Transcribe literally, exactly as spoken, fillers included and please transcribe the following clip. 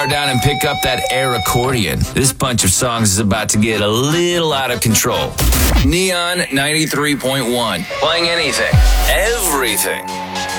guitar down and pick up that air accordion. This bunch of songs is about to get a little out of control. Neon ninety-three point one. Playing anything, everything.